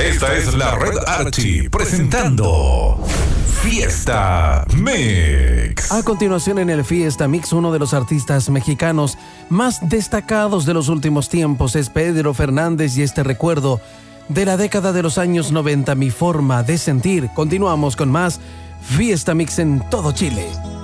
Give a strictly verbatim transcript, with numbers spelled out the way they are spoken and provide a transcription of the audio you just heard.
Esta es la Red Archie presentando Fiesta Mix. A continuación en el Fiesta Mix, uno de los artistas mexicanos más destacados de los últimos tiempos es Pedro Fernández y este recuerdo de la década de los años noventa, Mi Forma de Sentir. Continuamos con más Fiesta Mix en todo Chile.